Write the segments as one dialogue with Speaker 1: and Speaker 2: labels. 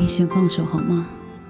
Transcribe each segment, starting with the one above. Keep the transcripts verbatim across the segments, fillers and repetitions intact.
Speaker 1: 你先放手好吗？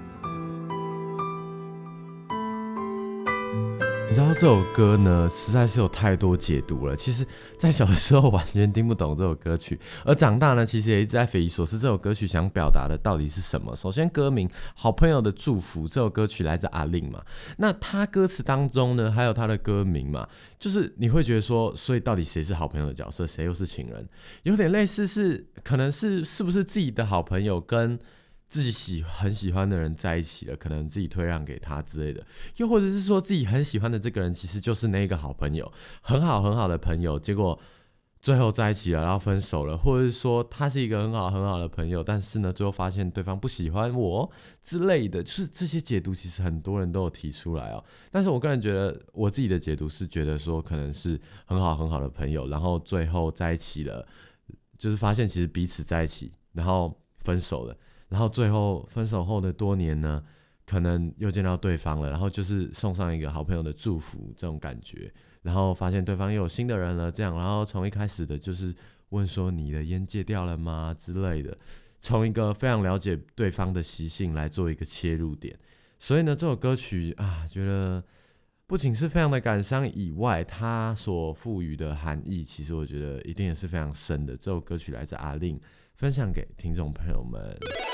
Speaker 2: 你知道这首歌呢，实在是有太多解读了。其实，在小的时候完全听不懂这首歌曲，而长大呢，其实也一直在匪夷所思，这首歌曲想表达的到底是什么？首先，歌名《好朋友的祝福》，这首歌曲来自阿令嘛。那他歌词当中呢，还有他的歌名嘛，就是你会觉得说，所以到底谁是好朋友的角色，谁又是情人？有点类似是，可能是是不是自己的好朋友跟自己喜很喜欢的人在一起了，可能自己退让给他之类的，又或者是说自己很喜欢的这个人其实就是那个好朋友，很好很好的朋友，结果最后在一起了，然后分手了，或者是说他是一个很好很好的朋友，但是呢最后发现对方不喜欢我之类的，就是这些解读其实很多人都有提出来哦。但是我个人觉得我自己的解读是觉得说可能是很好很好的朋友，然后最后在一起了，就是发现其实彼此在一起，然后分手了。然后最后分手后的多年呢，可能又见到对方了，然后就是送上一个好朋友的祝福这种感觉，然后发现对方又有新的人了，这样，然后从一开始的就是问说你的烟戒掉了吗之类的，从一个非常了解对方的习性来做一个切入点。所以呢，这首歌曲啊，觉得不仅是非常的感伤以外，它所赋予的含义，其实我觉得一定也是非常深的。这首歌曲来自阿令，分享给听众朋友们。